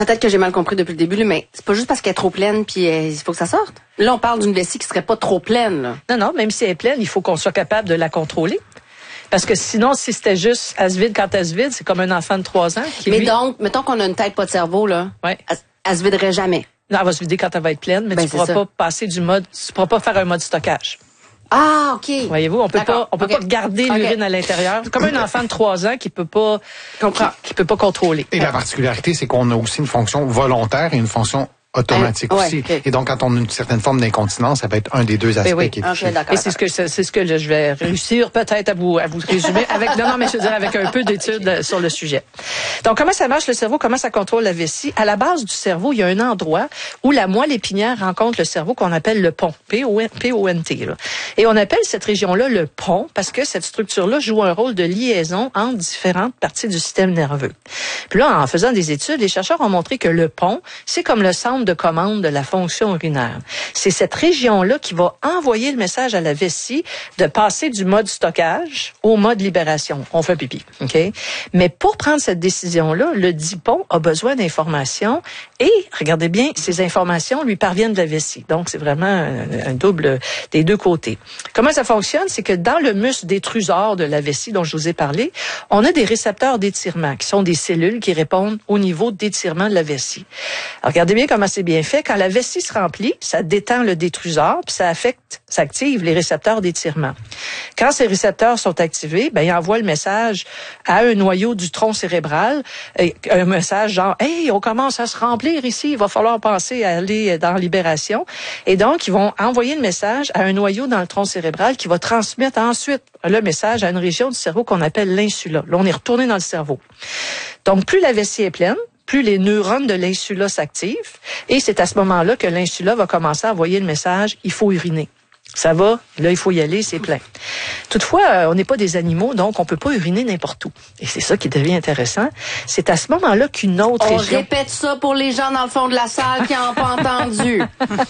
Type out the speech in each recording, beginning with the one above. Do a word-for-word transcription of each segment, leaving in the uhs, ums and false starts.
Peut-être que j'ai mal compris depuis le début, mais c'est pas juste parce qu'elle est trop pleine puis euh, il faut que ça sorte. Là, on parle d'une vessie qui serait pas trop pleine. Là. Non, non, même si elle est pleine, il faut qu'on soit capable de la contrôler. Parce que sinon, si c'était juste, elle se vide quand elle se vide, c'est comme un enfant de trois ans. Qui, mais lui... donc, mettons qu'on a une tête pas de cerveau, là, ouais. elle, elle se viderait jamais. Non, elle va se vider quand elle va être pleine, mais ben, tu pourras ça. pas passer du mode, tu pourras pas faire un mode stockage. Ah, OK. Voyez-vous, on peut pas, on peut okay. pas garder okay. l'urine à l'intérieur. C'est comme un enfant de trois ans qui peut pas, qui, qui peut pas contrôler. Et la particularité, c'est qu'on a aussi une fonction volontaire et une fonction automatique ouais, aussi. Okay. Et donc, quand on a une certaine forme d'incontinence, ça va être un des deux aspects oui. qui est okay, Et c'est ce que c'est ce que je vais réussir peut-être à vous à vous résumer avec non non mais je veux dire avec un peu d'études sur le sujet. Donc comment ça marche le cerveau, comment ça contrôle la vessie? À la base du cerveau, il y a un endroit où la moelle épinière rencontre le cerveau qu'on appelle le pont, P O N T là. Et on appelle cette région-là le pont parce que cette structure-là joue un rôle de liaison entre différentes parties du système nerveux. Puis là, en faisant des études, les chercheurs ont montré que le pont, c'est comme le centre de commande de la fonction urinaire. C'est cette région-là qui va envoyer le message à la vessie de passer du mode stockage au mode libération. On fait pipi, OK? Mais pour prendre cette décision-là, le dit pont a besoin d'informations et, regardez bien, ces informations lui parviennent de la vessie. Donc, c'est vraiment un, un double des deux côtés. Comment ça fonctionne? C'est que dans le muscle détrusor de la vessie dont je vous ai parlé, on a des récepteurs d'étirement qui sont des cellules qui répondent au niveau d'étirement de la vessie. Alors, regardez bien comment c'est bien fait. Quand la vessie se remplit, ça détend le détrusor, puis ça affecte, ça active les récepteurs d'étirement. Quand ces récepteurs sont activés, ben ils envoient le message à un noyau du tronc cérébral, un message genre hey, on commence à se remplir ici, il va falloir penser à aller dans la libération. Et donc ils vont envoyer le message à un noyau dans le tronc cérébral qui va transmettre ensuite le message à une région du cerveau qu'on appelle l'insula. Là, on est retourné dans le cerveau. Donc plus la vessie est pleine, plus les neurones de l'insula s'activent, et c'est à ce moment-là que l'insula va commencer à envoyer le message « il faut uriner ». Ça va, là, il faut y aller, c'est plein. Toutefois, euh, on n'est pas des animaux, donc on peut pas uriner n'importe où. Et c'est ça qui devient intéressant. C'est à ce moment-là qu'une autre on région... On répète ça pour les gens dans le fond de la salle qui n'ont pas entendu.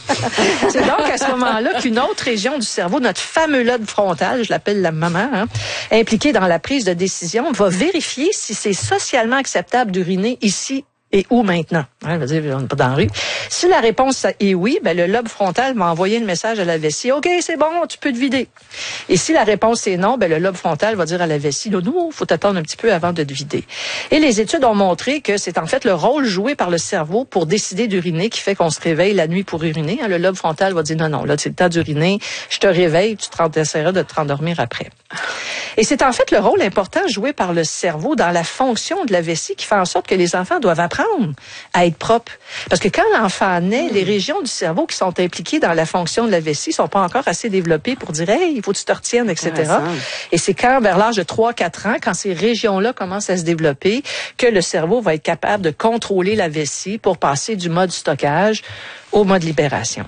C'est donc à ce moment-là qu'une autre région du cerveau, notre fameux lobe frontal, je l'appelle la maman, hein, impliquée dans la prise de décision, va vérifier si c'est socialement acceptable d'uriner ici et où maintenant? Hein, je veux dire, on n'est pas dans la rue. Si la réponse est oui, ben le lobe frontal va envoyer le message à la vessie. OK, c'est bon, tu peux te vider. Et si la réponse est non, ben le lobe frontal va dire à la vessie, là, nous, faut t'attendre un petit peu avant de te vider. Et les études ont montré que c'est en fait le rôle joué par le cerveau pour décider d'uriner qui fait qu'on se réveille la nuit pour uriner. Hein, le lobe frontal va dire non, non, là, c'est le temps d'uriner, je te réveille, tu te essaieras de te rendormir après. Et c'est en fait le rôle important joué par le cerveau dans la fonction de la vessie qui fait en sorte que les enfants doivent apprendre à être propres. Parce que quand l'enfant naît, mmh. les régions du cerveau qui sont impliquées dans la fonction de la vessie sont pas encore assez développées pour dire « Hey, il faut que tu te retiennes, et cetera » Et c'est quand, vers l'âge de trois quatre ans, quand ces régions-là commencent à se développer, que le cerveau va être capable de contrôler la vessie pour passer du mode stockage au mode libération.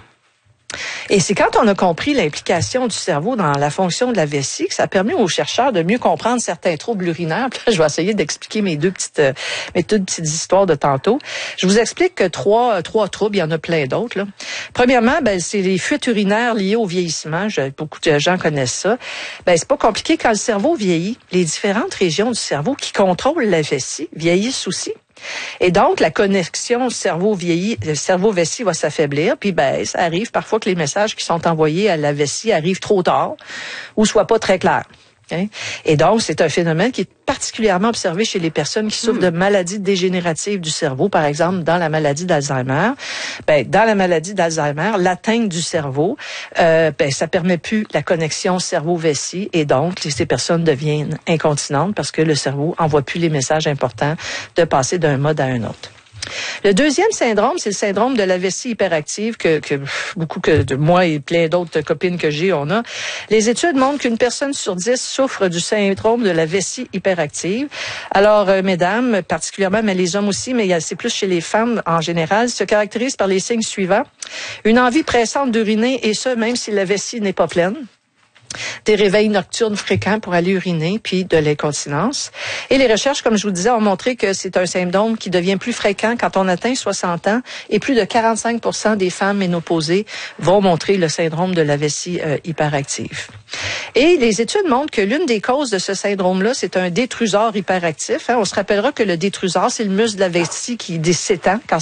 Et c'est quand on a compris l'implication du cerveau dans la fonction de la vessie que ça a permis aux chercheurs de mieux comprendre certains troubles urinaires. Puis là, je vais essayer d'expliquer mes deux petites, mes deux petites histoires de tantôt. Je vous explique que trois, trois troubles, il y en a plein d'autres, là. Premièrement, ben, c'est les fuites urinaires liées au vieillissement. Je, beaucoup de gens connaissent ça. Ben, c'est pas compliqué. Quand le cerveau vieillit, les différentes régions du cerveau qui contrôlent la vessie vieillissent aussi. Et donc, la connexion cerveau-vieilli, cerveau-vessie va s'affaiblir, puis ben, ça arrive parfois que les messages qui sont envoyés à la vessie arrivent trop tard ou soient pas très clairs. Okay? Et donc, c'est un phénomène qui est particulièrement observé chez les personnes qui souffrent mmh. de maladies dégénératives du cerveau, par exemple dans la maladie d'Alzheimer. Ben, dans la maladie d'Alzheimer, l'atteinte du cerveau, euh, ben, ça permet plus la connexion cerveau-vessie et donc ces personnes deviennent incontinentes parce que le cerveau envoie plus les messages importants de passer d'un mode à un autre. Le deuxième syndrome, c'est le syndrome de la vessie hyperactive que, que beaucoup que de moi et plein d'autres copines que j'ai, on a. Les études montrent qu'une personne sur dix souffre du syndrome de la vessie hyperactive. Alors, euh, mesdames, particulièrement, mais les hommes aussi, mais c'est plus chez les femmes en général, se caractérise par les signes suivants. Une envie pressante d'uriner, et ce, même si la vessie n'est pas pleine. des réveils nocturnes fréquents pour aller uriner, puis de l'incontinence. Et les recherches, comme je vous disais, ont montré que c'est un symptôme qui devient plus fréquent quand on atteint soixante ans, et plus de quarante-cinq pour cent des femmes ménopausées vont montrer le syndrome de la vessie euh, hyperactive. Et les études montrent que l'une des causes de ce syndrome-là, c'est un détrusor hyperactif. Hein. On se rappellera que le détrusor, c'est le muscle de la vessie qui s'étend quand